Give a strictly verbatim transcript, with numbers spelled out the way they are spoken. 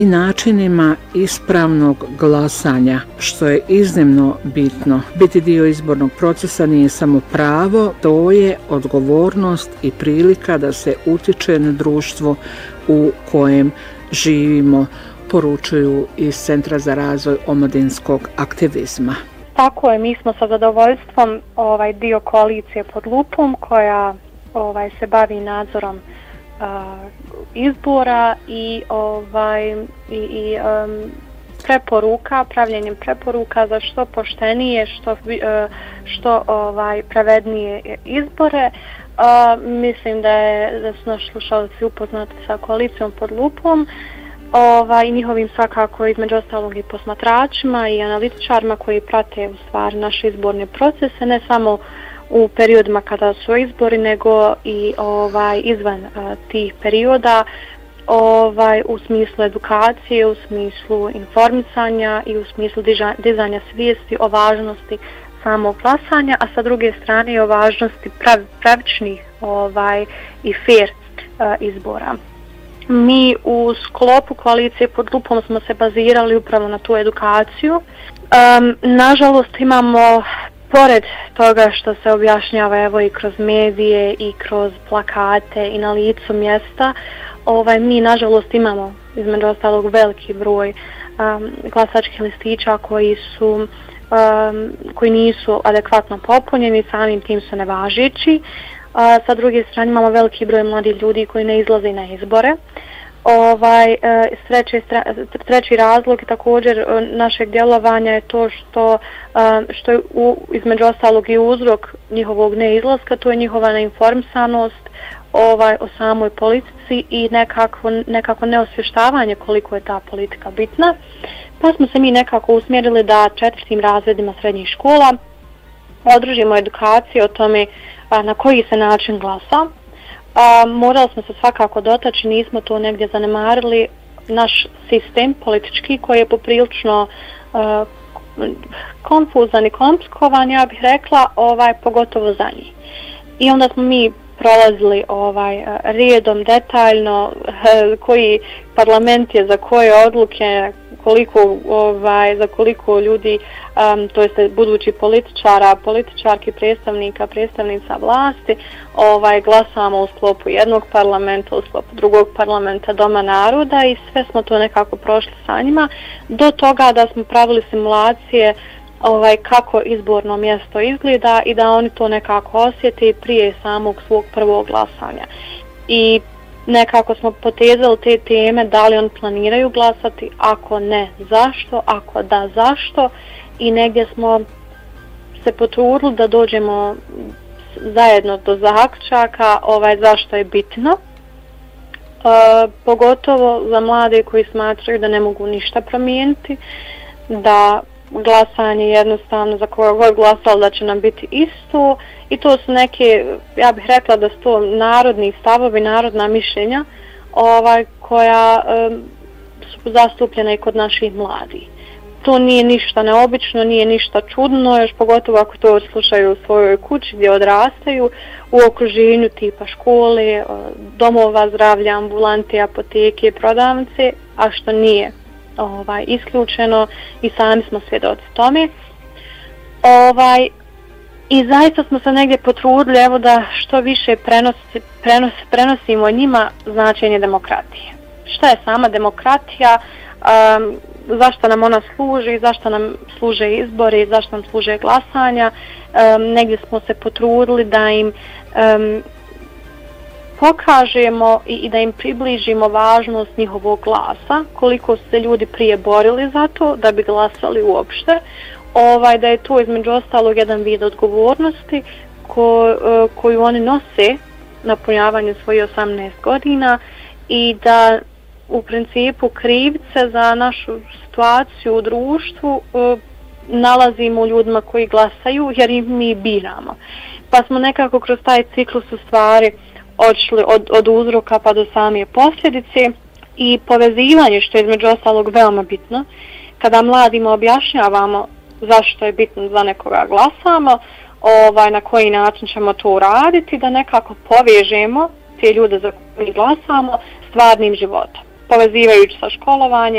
i načinima ispravnog glasanja, što je iznimno bitno. Biti dio izbornog procesa nije samo pravo, to je odgovornost i prilika da se utiče na društvo u kojem živimo, poručuju iz Centra za razvoj omladinskog aktivizma. Tako je, mi smo sa zadovoljstvom ovaj dio koalicije Pod lupom koja ovaj se bavi nadzorom izbora i ovaj i, i um, preporuka, pravljenjem preporuka za što poštenije, što što ovaj pravednije izbore. Uh, mislim da je da su naši slušalci upoznati sa koalicijom Pod lupom. Ovaj i njihovim svakako između ostalog i posmatračima i analitičarima koji prate u stvari naše izborne procese, ne samo u periodima kada su izbori, nego i ovaj izvan uh, tih perioda, ovaj u smislu edukacije, u smislu informisanja i u smislu diža, dizanja svijesti o važnosti samog glasanja, a sa druge strane i o važnosti prav, pravičnih ovaj i fair uh, izbora. Mi u sklopu koalicije Pod lupom smo se bazirali upravo na tu edukaciju. Um, nažalost imamo, pored toga što se objašnjava evo i kroz medije i kroz plakate i na licu mjesta, ovaj, mi nažalost imamo između ostalog veliki broj um, glasačkih listića koji su um, koji nisu adekvatno popunjeni, samim tim su nevažeći. A sa druge strane imamo veliki broj mladih ljudi koji ne izlaze na izbore. Ovaj treći, treći razlog također našeg djelovanja je to što što je u, između ostalog i uzrok njihovog neizlaska, to je njihova neinformisanost ovaj o samoj politici i nekako nekako neosvještavanje koliko je ta politika bitna. Pa smo se mi nekako usmjerili da četvrtim razredima srednjih škola održimo edukaciju o tome a, na koji se način glasa. A, morali smo se svakako dotaći, nismo to negdje zanemarili, naš sistem politički koji je poprilično a, konfuzan i komplikovan, ja bih rekla, ovaj, pogotovo za njih. I onda smo mi prolazili ovaj redom detaljno koji parlament je za koje odluke, koliko ovaj za koliko ljudi um, to jest budući političara, političarki, predstavnika, predstavnica vlasti, ovaj glasamo u sklopu jednog parlamenta, u sklopu drugog parlamenta, Doma naroda i sve smo to nekako prošli sa njima do toga da smo pravili simulacije ovaj kako izborno mjesto izgleda i da oni to nekako osjete prije samog svog prvog glasanja. I nekako smo potezali te teme, da li oni planiraju glasati, ako ne, zašto, ako da, zašto, i negdje smo se potrudili da dođemo zajedno do zaključaka ovaj zašto je bitno. E, pogotovo za mlade koji smatraju da ne mogu ništa promijeniti, da glasanje jednostavno za koga god glasali da će nam biti isto, i to su neke, ja bih rekla da su to narodni stavovi, narodna mišljenja ovaj, koja um, su zastupljena i kod naših mladih. To nije ništa neobično, nije ništa čudno, još pogotovo ako to slušaju u svojoj kući gdje odrastaju, u okruženju tipa škole, domova zdravlja, ambulante, apoteke, prodavnice, a što nije ovaj isključeno i sami smo svjedoci tome. Ovaj i zaista smo se negdje potrudili evo da što više prenosi, prenos, prenosimo njima značenje demokratije. Šta je sama demokratija, um, zašto nam ona služi, zašto nam služe izbori, zašto nam služe glasanja. Um, negdje smo se potrudili da im um, pokažemo i, i da im približimo važnost njihovog glasa, koliko su se ljudi prije borili za to da bi glasali uopšte, ovaj, da je to između ostalog jedan vid odgovornosti ko, koju oni nose na punjavanju svojih osamnaest godina i da u principu krivce za našu situaciju u društvu nalazimo u ljudima koji glasaju jer im mi biramo. Pa smo nekako kroz taj ciklus u stvari odšli od, od uzroka pa do same posljedice i povezivanje, što je između ostalog veoma bitno. Kada mladima objašnjavamo zašto je bitno za nekoga glasamo, ovaj, na koji način ćemo to uraditi, da nekako povežemo te ljude za koje glasamo stvarnim životom, povezivajući sa školovanjem.